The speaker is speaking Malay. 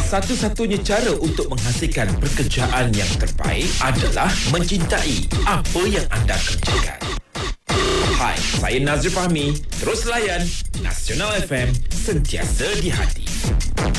Satu-satunya cara untuk menghasilkan pekerjaan yang terbaik adalah mencintai apa yang anda kerjakan. Hai, saya Nazri Fahmi. Terus layan Nasional FM, sentiasa di hati.